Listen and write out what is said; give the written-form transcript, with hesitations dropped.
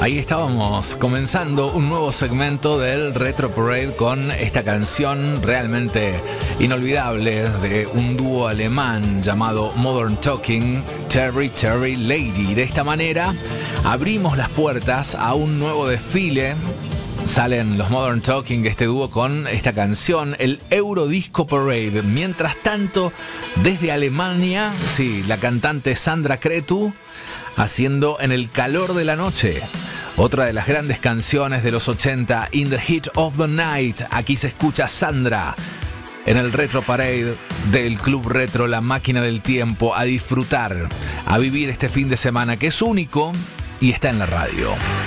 Ahí estábamos comenzando un nuevo segmento del Retro Parade con esta canción realmente inolvidable de un dúo alemán llamado Modern Talking, Terry Lady. De esta manera abrimos las puertas a un nuevo desfile. Salen los Modern Talking, este dúo, con esta canción, el Eurodisco Parade. Mientras tanto, desde Alemania, sí, la cantante Sandra Cretu haciendo En el calor de la noche, otra de las grandes canciones de los 80, In the Heat of the Night. Aquí se escucha Sandra en el Retro Parade del Club Retro, la máquina del tiempo. A disfrutar, a vivir este fin de semana que es único y está en la radio.